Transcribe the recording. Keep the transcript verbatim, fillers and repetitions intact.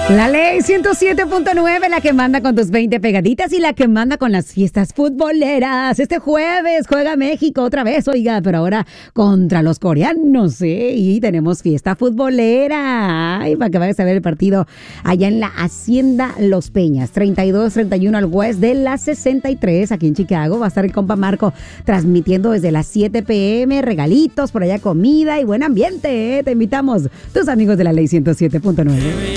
La ley ciento siete punto nueve, la que manda con tus veinte pegaditas y la que manda con las fiestas futboleras. Este jueves juega México otra vez, oiga, pero ahora contra los coreanos, ¿eh? Y tenemos fiesta futbolera. Ay, para que vayas a ver el partido allá en la Hacienda Los Peñas. treinta y dos treinta y uno al West de la sesenta y tres, aquí en Chicago. Va a estar el compa Marco transmitiendo desde las siete p.m. Regalitos, por allá comida y buen ambiente, ¿eh? Te invitamos, tus amigos de la ley ciento siete punto nueve.